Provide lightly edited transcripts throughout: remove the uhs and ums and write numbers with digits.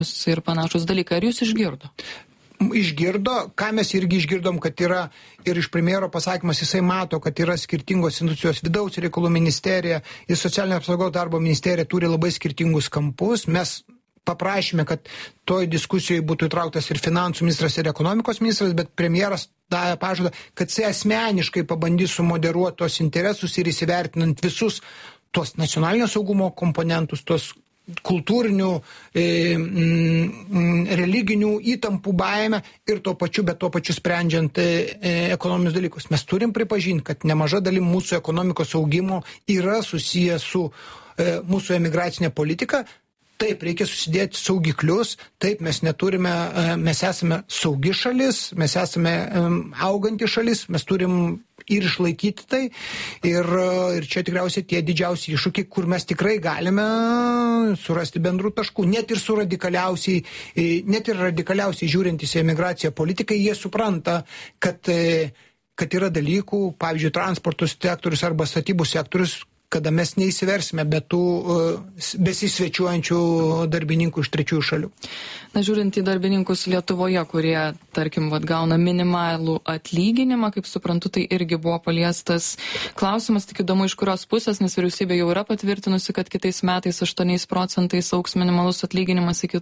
ir panašus dalykai. Ar jūs išgirdo? Išgirdo, ką mes irgi išgirdom, kad yra ir iš premjero pasakymas, jisai mato, kad yra skirtingos institucijos, vidaus reikalų ministerija ir socialinio apsaugos darbo ministerija turi labai skirtingus kampus. Mes paprašėme, kad toj diskusijoje būtų įtrauktas ir finansų ministras, ir ekonomikos ministras, bet premjeras davė pažadą, kad jisai asmeniškai pabandys sumoderuoti tos interesus ir įsivertinant visus tos nacionalinio saugumo komponentus, tos kultūrinių, religinių įtampų baimę ir tuo pačiu sprendžiant ekonominius dalykus. Mes turim pripažinti, kad nemaža dalim mūsų ekonomikos augimo yra susijęs su mūsų emigracinė politika. Taip, reikia susidėti saugiklius, taip, mes esame saugi šalis, mes esame auganti šalis, mes turim ir išlaikyti tai. Ir čia tikriausiai tie didžiausi iššūkiai, kur mes tikrai galime surasti bendrų taškų. Net ir radikaliausiai žiūrintys į emigraciją politikai, jie supranta, kad yra dalykų, pavyzdžiui, transporto sektorius arba statybų sektorius, kada mes neįsiversime be tų besisvečiuojančių darbininkų iš trečiųjų šalių. Na, žiūrint į darbininkus Lietuvoje, kurie, tarkim, gauna minimalų atlyginimą, kaip suprantu, tai irgi buvo paliestas klausimas, tik įdomu iš kurios pusės, nes vyriausybė jau yra patvirtinusi, kad kitais metais 8% augs minimalus atlyginimas iki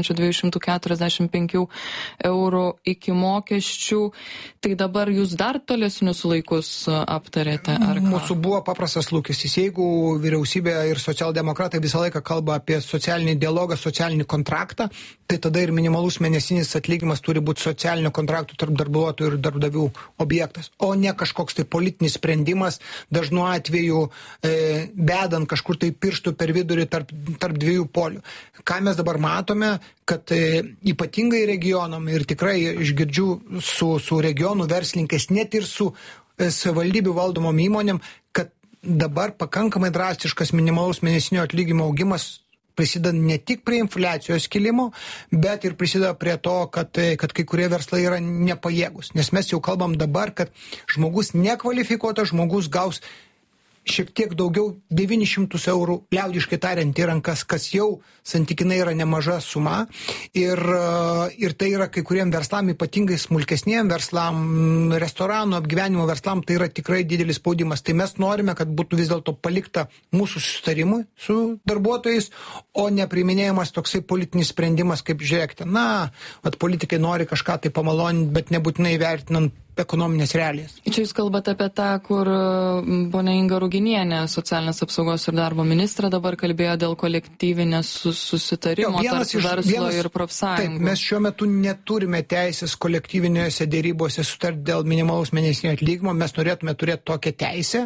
1245 eurų iki mokesčių. Tai dabar jūs dar tolesnius laikus aptarėte? Mūsų buvo paprastas lūkestis. Jeigu vyriausybė ir socialdemokratai visą laiką kalba apie socialinį dialogą, socialinį kontraktą, tai tada ir minimalus mėnesinis atlyginimas turi būti socialinio kontraktų tarp darbuotojų ir darbdavių objektas, o ne kažkoks tai politinis sprendimas, dažnu atveju bedant kažkur tai pirštų per vidurį tarp dviejų polių. Ką mes dabar matome, kad ypatingai regionam ir tikrai išgirdžiu su regionų verslininkais, net ir su savivaldybių valdomom įmonėm, kad dabar pakankamai drastiškas minimalus mėnesinio atlyginimo augimas prisideda ne tik prie infliacijos kilimo, bet ir prisideda prie to, kad kai kurie verslai yra nepajėgus. Nes mes jau kalbam dabar, kad žmogus nekvalifikuotas, žmogus gaus šiek tiek daugiau 900 eurų, liaudiškai tariant, į rankas, kas jau santykinai yra nemaža suma. Ir tai yra kai kuriem verslam, ypatingai smulkesniem verslam, restoranų, apgyvenimo verslam, tai yra tikrai didelis spaudimas. Tai mes norime, kad būtų vis dėlto palikta mūsų susitarimui su darbuotojais, o nepriiminėjamas toksai politinis sprendimas, kaip žiūrėkite, politikai nori kažką tai pamaloninti, bet nebūtinai vertinant ekonominės realijas. Čia jūs kalbate apie tą, kur ponia Inga Ruginienė, socialinės apsaugos ir darbo ministrė, dabar kalbėjo dėl kolektyvinės susitarimo tarp verslo ir profsąjungų. Taip, mes šiuo metu neturime teisės kolektyvinėse dėrybose sutarti dėl minimalaus mėnesinio atlyginimo, mes norėtume turėti tokią teisę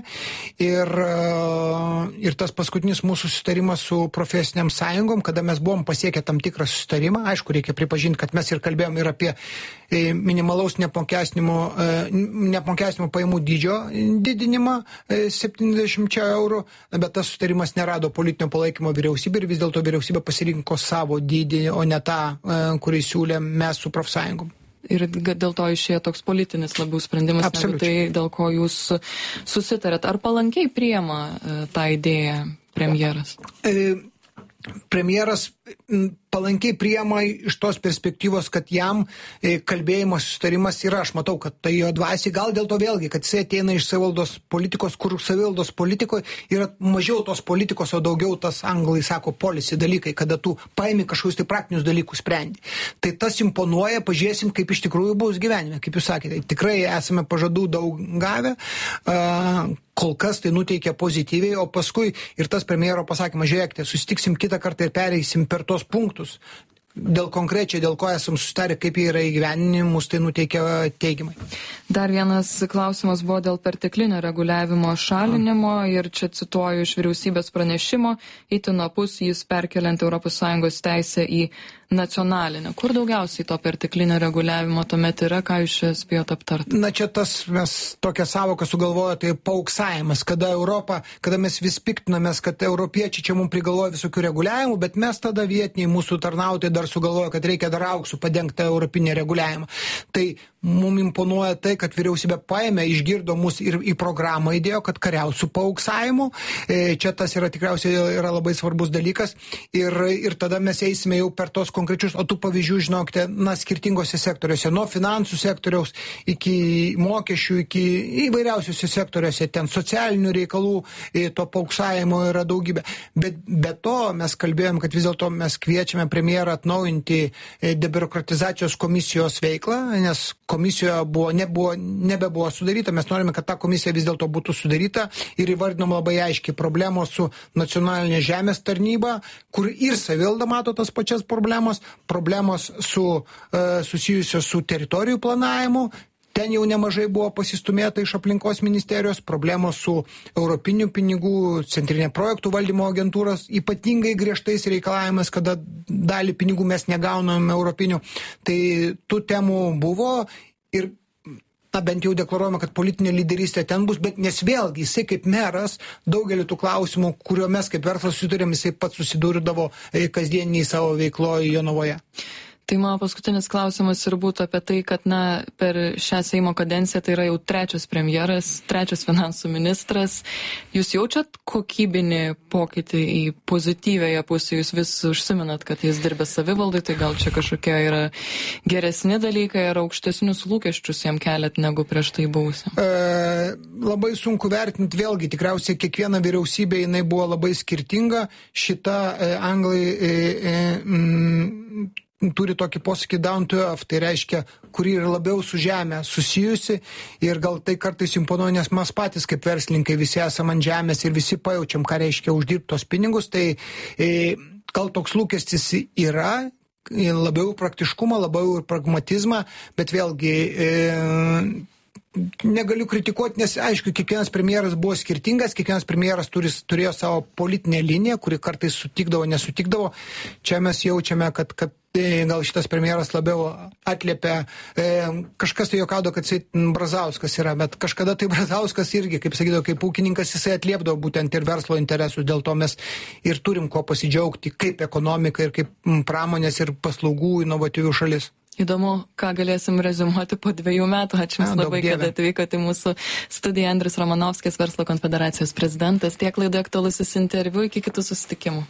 ir tas paskutinis mūsų susitarimas su profesiniam sąjungom, kada mes buvom pasiekę tam tikrą susitarimą, aišku, reikia pripažinti, kad mes ir kalbėjom ir apie minimalaus neapmokestinimo pajamų dydžio didinimą 70 eurų, bet tas sutarimas nerado politinio palaikymo vyriausybė ir vis dėlto vyriausybė pasirinko savo dydį, o ne tą, kurį siūlė mes su profsąjungom. Ir dėl to išėjo toks politinis labiau sprendimas, negu tai, dėl ko jūs susitarėt. Ar palankiai priema tą idėją premjeras? Premjeras palankiai priema iš tos perspektyvos, kad jam kalbėjimo susitarimas yra, aš matau, kad tai jo dvasiai, gal dėl to vėlgi, kad jisai ateina iš savivaldos politikos, kur savivaldos politikoje yra mažiau tos politikos, o daugiau tas anglai sako policy dalykai, kada tu paimi kažkokius tai praktinius dalykus sprendi. Tai tas imponuoja, pažiūrėsim, kaip iš tikrųjų bus gyvenime, kaip jūs sakėte. Tikrai esame pažadų daug gavę, kol kas tai nuteikia pozityviai, o paskui ir tas premjero pasakymas, žiūrėkite, susitiksim kitą kartą ir pereisim per tos punktus. Dėl konkrečiai, dėl ko esam susitarę, kaip jie yra įgyvenimus, tai nuteikia teigiamai. Dar vienas klausimas buvo dėl perteklinio reguliavimo šalinimo ir čia cituoju iš vyriausybės pranešimo, itin opus jis perkeliant ES teisę į nacionalinę. Kur daugiausiai to perteklinio reguliavimo tuomet yra, ką jūs čia spėjot aptarti? Na čia mes tokią savoką sugalvojo, tai pauksavimas, kada mes vis piktinamės, kad europiečiai čia mums prigalvoja visokių reguliavimų, bet mes tada vietiniai mūsų tarnautojai dar sugalvojo, kad reikia dar auksų padengti europinį reguliavimą. Tai Mums imponuoja tai, kad vyriausybė paėmė, išgirdo mus ir į programą įdėjo, kad kariaus su paauksavimu. Čia tas yra tikriausiai yra labai svarbus dalykas. Ir tada mes eisime jau per tos konkrečius, o tų pavyzdžių, žinokite, skirtingose sektoriuose, nuo finansų sektoriaus iki mokesčių, iki įvairiausiuose sektoriuose, ten socialinių reikalų, to paaukšavimo yra daugybė. Bet be to mes kalbėjom, kad vis dėlto mes kviečiame premjerą atnaujinti debiurokratizacijos komisijos veiklą, nes komisija nebebuvo sudaryta. Mes norime, kad ta komisija vis dėlto būtų sudaryta ir įvardinom labai aiškiai problemos su nacionalinė žemės tarnyba, kur ir savivalda mato tas pačias problemos susijusios su teritorijų planavimu. Ten jau nemažai buvo pasistumėta iš aplinkos ministerijos, problemos su europinių pinigų, centrinė projektų valdymo agentūros, ypatingai griežtais reikalavimas, kada dalį pinigų mes negauname europinių. Tai tų temų buvo ir bent jau deklaruojama, kad politinė lyderystė ten bus, bet nes vėlgi jisai kaip meras daugelį tų klausimų, kurio mes kaip verslas susiturėm, jisai pats susidurdavo kasdieniniai savo veikloje Jonavoje. Tai mano paskutinis klausimas ir būtų apie tai, kad per šią Seimo kadenciją tai yra jau trečias premjeras, trečias finansų ministras. Jūs jaučiat kokybinį pokytį į pozityvėje pusę? Jūs vis užsiminat, kad jis dirbė savivaldai, tai gal čia kažkokie yra geresni dalykai ar aukštesnius lūkesčius jam keliat negu prieš tai buvusiam? Labai sunku vertinti, vėlgi tikriausiai kiekviena vyriausybė jinai buvo labai skirtinga. Šita anglai turi tokį posakį down to earth, tai reiškia, kuri yra labiau su žemė susijusi ir gal tai kartais imponuoja, nes mes patys kaip verslininkai visi esame ant žemės ir visi pajaučiam, ką reiškia uždirbtos pinigus, tai gal toks lūkestis yra, labiau praktiškumą, labiau pragmatizmą, bet vėlgi negaliu kritikuoti, nes aišku, kiekvienas premjeras buvo skirtingas, kiekvienas premjeras turėjo savo politinę liniją, kuri kartais sutikdavo, nesutikdavo. Čia mes jaučiame, kad gal šitas premjeras labiau atliepia, kažkas tai juokaudo, kad jisai Brazauskas yra, bet kažkada tai Brazauskas irgi, kaip sakydavo, kaip ūkininkas, jisai atliepdavo būtent ir verslo interesus, dėl to mes ir turim ko pasidžiaugti kaip ekonomika ir kaip pramonės ir paslaugų inovatyvių šalis. Įdomu, ką galėsim reziumuoti po 2 metų. Ačiū Jums labai, kad atvykote į mūsų studiją. Andrius Romanovskis, Verslo konfederacijos prezidentas. Tiek laidoje aktualusis interviu, iki kitų susitikimų.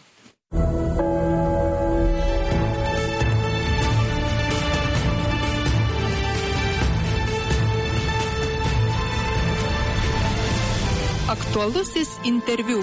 Aktualusis interviu.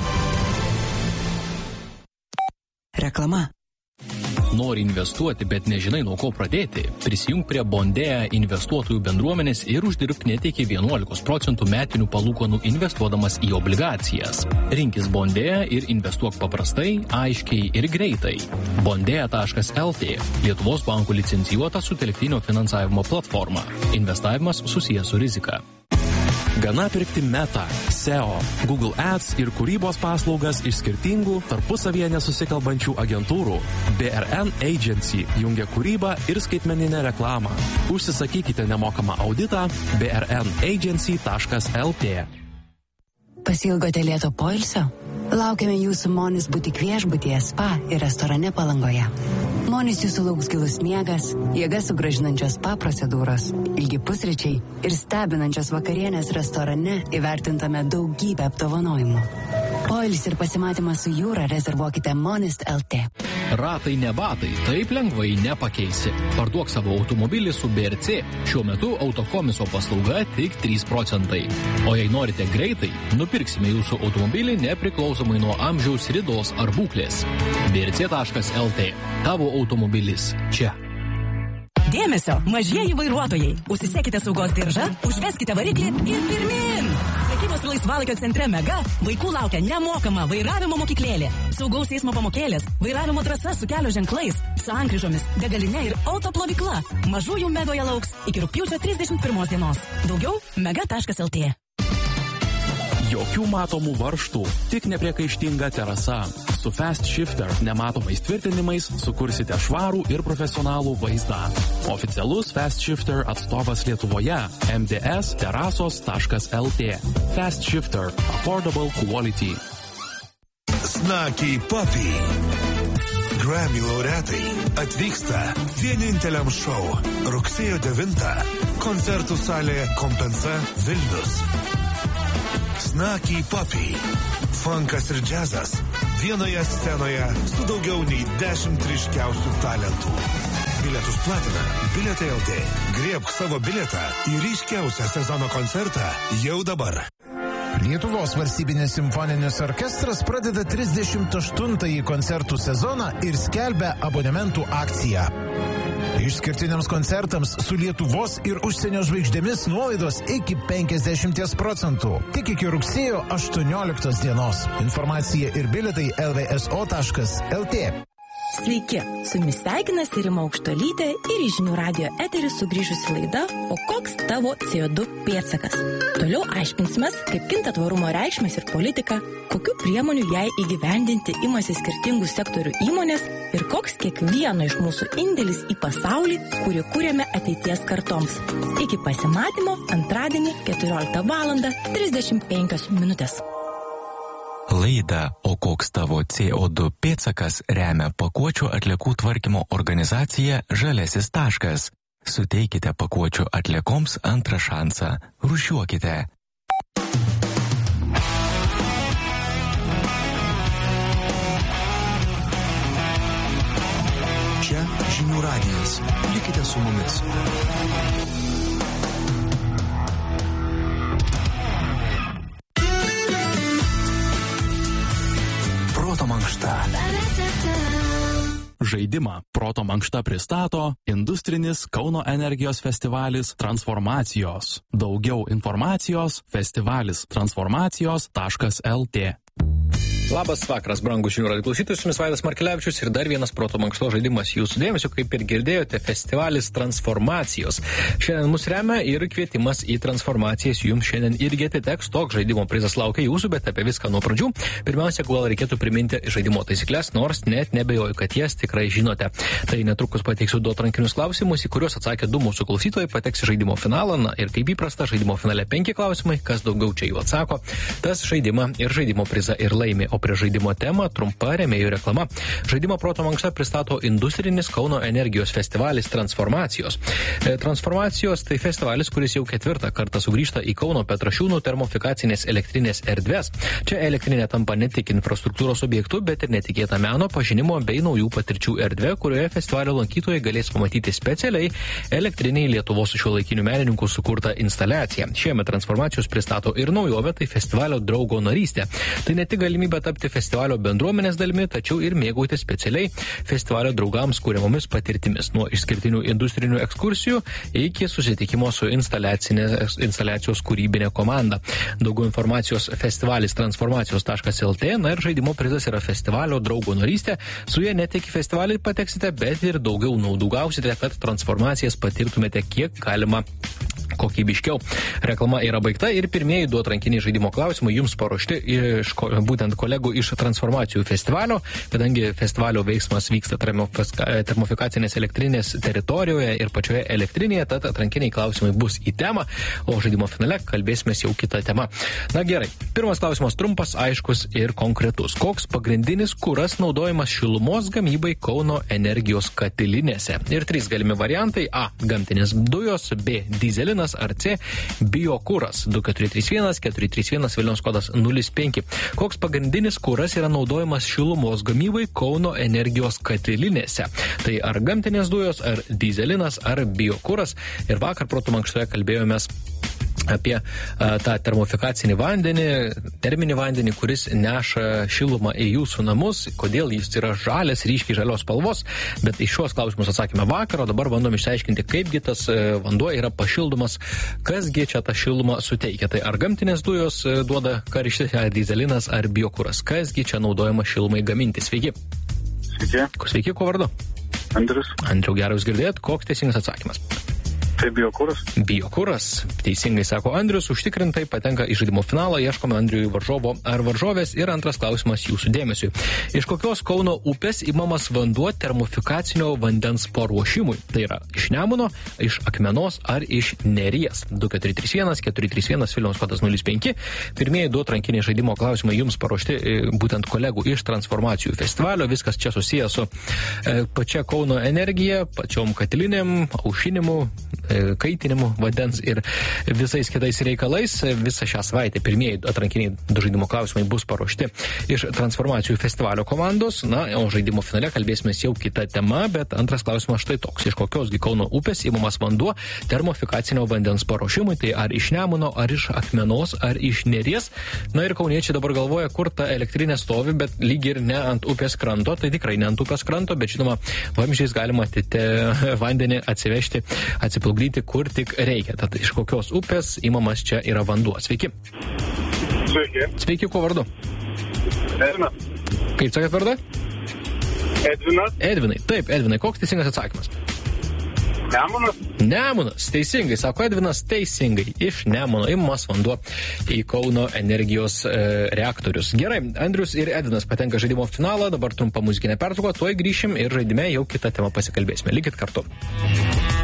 Reklama. Nori investuoti, bet nežinai nuo ko pradėti? Prisijung prie Bondea investuotojų bendruomenės ir uždirbk net iki 11% metinių palūkanų investuodamas į obligacijas. Rinkis Bondea ir investuok paprastai, aiškiai ir greitai. Bondea.lt – Lietuvos bankų licencijuota sutelktinio finansavimo platforma. Investavimas susijęs su rizika. Gana pirkti Meta, SEO, Google Ads ir kūrybos paslaugas iš skirtingų, tarpusavyje nesusikalbančių agentūrų. BRN Agency jungia kūrybą ir skaitmeninę reklamą. Užsisakykite nemokamą auditą brnagency.lt. Pasiilgote lėto poilsio? Laukiame jūsų Monis butik viešbutyje, spa ir restorane Palangoje. Monis jūsų lauks gilus miegas, jėgas sugrąžinančios spa procedūros, ilgi pusryčiai ir stebinančios vakarienės restorane įvertintame daugybę apdovanojimų. Poilsį ir pasimatymą su jūra rezervuokite Monist.lt. Ratai ne batai, taip lengvai nepakeisi. Parduok savo automobilį su BRC. Šiuo metu autokomiso paslauga tik 3%. O jei norite greitai, nupirksime jūsų automobilį nepriklausomai nuo amžiaus, ridos ar būklės. brc.lt. Tavo automobilis čia. Dėmesio, mažieji vairuotojai. Užsisekite saugos diržą, užveskite variklį ir pirmin. Prekybos ir laisvalaikio centre Mega vaikų laukia nemokama vairavimo mokyklėlė, saugaus eismo pamokėlės, vairavimo trasa su kelio ženklais, sankryžomis, degalinė ir autoplovykla. Mažųjų Megoje lauks iki rugpjūčio 31 dienos. Daugiau mega.lt. Jokių matomų varžtų, tik nepriekaištinga terasa. Su Fast Shifter nematomais tvirtinimais sukursite švarų ir profesionalų vaizdą. Oficialus Fast Shifter atstovas Lietuvoje – mds-terasos.lt. Fast Shifter – affordable quality. Snacky Puppy. Grammy laureatai atvyksta vieninteliam šou rugsėjo 9. Koncertų salė Kompensa Vilnius. Snaky Puppy, funkas ir džiazas vienoje scenoje su daugiau nei 10 ryškiausių talentų. Bilietus platina Bilietai LT. Griebk savo bilietą į ryškiausią sezono koncertą jau dabar. Lietuvos valstybinis simfoninis orkestras pradeda 38-ąjį koncertų sezoną ir skelbia abonementų akciją. Išskirtiniams koncertams su Lietuvos ir užsienio žvaigždėmis nuolaidos iki 50%. Tik iki rugsėjo 18 dienos. Informacija ir bilietai lvso.lt. Sveiki, su jumis sveikinasi Rima Aukštuolytė ir į Žinių radijo eterį sugrįžusi laida O koks tavo CO2 pėdsakas? Toliau aiškinsimės, kaip kinta tvarumo reikšmės ir politika, kokių priemonių jai įgyvendinti imasi skirtingų sektorių įmonės ir koks kiekvieno iš mūsų indėlis į pasaulį, kurį kūrėme ateities kartoms. Iki pasimatymo antradienį 14:35. Laidą O koks tavo CO2 pėdsakas remia pakuočių atliekų tvarkymo organizacija Žaliasis taškas. Suteikite pakuočių atliekoms antrą šansą. Rūšiuokite. Čia Žinių radijas. Likite su mumis. Proto mankšta. Žaidimą Proto mankšta pristato industrinis Kauno energijos festivalis Transformacijos. Daugiau informacijos festivalis transformacijos.lt. Labas vakaras, brangūs Žinių radijo klausytojai, su jumis Vaidas Markelevičius ir dar vienas Proto mankštos žaidimas jūsų dėmesio, kaip ir girdėjote, festivalis Transformacijos. Šiandien mus remia ir kvietimas į transformacijas jums šiandien irgi atiteks. Toks žaidimo prizas laukia jūsų, bet apie viską nuo pradžių. Pirmiausia, gal reikėtų priminti žaidimo taisyklės, nors net nebejoju, kad jas tikrai žinote. Tai netrukus pateiksiu 2 atrankinius klausimus, į kuriuos atsakė 2 mūsų klausytojai, pateks į žaidimo finalą. Na, ir kaip įprasta, žaidimo finale 5 klausimai, kas daugiau čia jų atsako, tas žaidimą ir žaidimo prizą ir laimi. O prie žaidimo temą trumpa rėmėjų reklama. Žaidimo Proto mankšta pristato industrinis Kauno energijos festivalis Transformacijos. Transformacijos tai festivalis, kuris jau 4 kartą sugrįžta į Kauno Petrašiūnų termofikacinės elektrinės erdves. Čia elektrinė tampa ne tik infrastruktūros objektu, bet ir netikėta meno, pažinimo bei naujų patirčių erdvė, kurioje festivalio lankytojai galės pamatyti specialiai elektriniai Lietuvos šiuolaikinių menininkų sukurtą instaliaciją. Šiemet Transformacijos pristato ir naujovę, tai festivalio draugo narystė. Tai ne tik galimybė tapti festivalio bendruomenės dalimi, tačiau ir mėgauti specialiai festivalio draugams kūriamomis patirtimis, nuo išskirtinių industrinių ekskursijų iki susitikimo su instaliacijos kūrybinė komanda. Daugiau informacijos festivalis transformacijos.lt, na ir žaidimo prizas yra festivalio draugo narystė. Su jie ne tik į festivalį pateksite, bet ir daugiau naudų gausite, kad transformacijas patirtumėte kiek galima kokybiškiau. Reklama yra baigta ir pirmieji 2 atrankiniai žaidimo klausimai jums paruošti iš būtent kolegų iš Transformacijų festivalio, kadangi festivalio veiksmas vyksta termofikacinės elektrinės teritorijoje ir pačioje elektrinėje, tad atrankiniai klausimai bus į temą, o žaidimo finale kalbėsime jau kitą temą. Na gerai, pirmas klausimas trumpas, aiškus ir konkretus. Koks pagrindinis kuras naudojamas šilumos gamybai Kauno energijos katilinėse? Ir 3 galimi variantai: A. Gamtinės dujos, B. Dyzelinas ar C. Biokuras. 2431 431 Vilniaus kodas 05. Koks pagrindinis kuras yra naudojamas šilumos gamybai Kauno energijos katilinėse? Tai ar gamtinės dujos, ar dyzelinas, ar biokuras? Ir vakar Proto mankštoje kalbėjomės apie tą termofikacinį vandenį, terminį vandenį, kuris neša šilumą į jūsų namus, kodėl jis yra žalias, ryškiai žalios spalvos, bet iš šios klausimus atsakėme vakar, o dabar bandom išsiaiškinti, kaipgi tas vanduo yra pašildomas, kasgi čia tą šilumą suteikia. Tai ar gamtinės dujos duoda karštį, ar dyzelinas, ar biokuras? Kasgi čia naudojama šilumai gaminti? Sveiki. Sveiki. Sveiki, kuo vardu? Andrius. Andriau, gerai jūs girdėjot, koks teisingas atsakymas? Tai biokuras. Biokuras, teisingai sako Andrius, užtikrintai patenka į žaidimo finalą, ieškome Andriui varžovo ar varžovės. Ir antras klausimas jūsų dėmesiui. Iš kokios Kauno upės imamas vanduo termofikacinio vandens paruošimui? Tai yra iš Nemuno, iš Akmenos ar iš Neries? 2431, 431, Vilniaus kodas 05. Pirmieji 2 atrankiniai žaidimo klausimai jums paruošti būtent kolegų iš Transformacijų festivalio. Viskas čia susijęs su pačia Kauno energija, pačiom katilinėm, aušinimu, kaitinimu vandens ir visais kitais reikalais. Visą šią savaitę pirmieji atrankiniai 2 žaidimo klausimai bus paruošti iš Transformacijų festivalio komandos. Na, o žaidimo finale kalbėsime jau kitą temą, bet antras klausimas štai toks. Iš kokiosgi Kauno upės imamas vanduo termofikacinio vandens paruošimui? Tai ar iš Nemuno, ar iš Akmenos, ar iš Neries? Na ir kauniečiai dabar galvoja, kur ta elektrinė stovi, bet lyg ir ne ant upės kranto. Tai tikrai ne ant upės kranto, bet žinoma, vamzdžiais galima vandenį atsivežti, atsiplukdyti, kur tik reikia. Tad iš kokios upės imamas čia yra vanduo? Sveiki. Sveiki. Sveiki, kuo vardu? Edvinas. Kaip sakėt vardą? Edvinas. Edvinai. Taip, Edvinai, koks teisingas atsakymas? Nemunas. Nemunas, teisingai, sako Edvinas, teisingai. Iš Nemuno imamas vanduo į Kauno energijos reaktorius. Gerai, Andrius ir Edvinas patenka žaidimo finalą, dabar trumpa muzikinė pertrauka, tuoj grįšim ir žaidime jau kitą temą pasikalbėsime. Likit kartu.